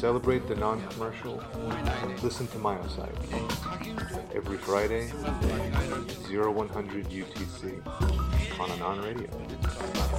celebrate the non-commercial, listen to Myosite every Friday, 0100 UTC on Anon Radio.